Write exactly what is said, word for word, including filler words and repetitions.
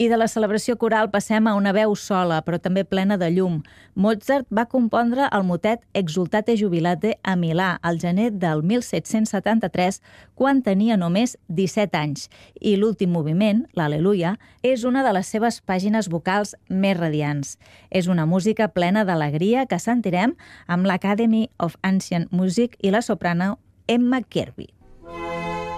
I de la celebració coral passem a una veu sola, però també plena de llum. Mozart va compondre el motet Exultate Jubilate a Milà al gener del mil set-cents setanta-tres, quan tenia només disset anys. I l'últim moviment, l'Al·leluia, és una de les seves pàgines vocals més radiants. És una música plena d'alegria que sentirem amb l'Academy of Ancient Music i la soprano Emma Kirkby.